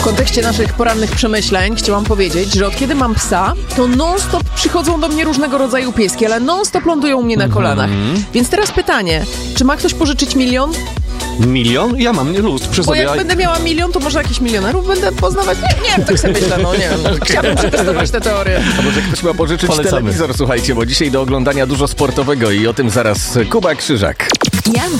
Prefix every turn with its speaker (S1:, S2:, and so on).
S1: W kontekście naszych porannych przemyśleń chciałam powiedzieć, że od kiedy mam psa, to non-stop przychodzą do mnie różnego rodzaju pieski, ale non-stop lądują u mnie na kolanach. Więc teraz pytanie, czy ma ktoś pożyczyć 1 000 000?
S2: 1 000 000? Ja mam luz przy
S1: Bo
S2: sobie.
S1: jak będę miała 1 000 000, to może jakichś milionerów będę poznawać? Nie wiem, tak sobie myślę, no nie wiem. Chciałabym przetestować tę teorię.
S3: A może ktoś ma pożyczyć
S2: Polecamy.
S3: telewizor, słuchajcie, bo dzisiaj do oglądania dużo sportowego i o tym zaraz Kuba Krzyżak.
S4: Jan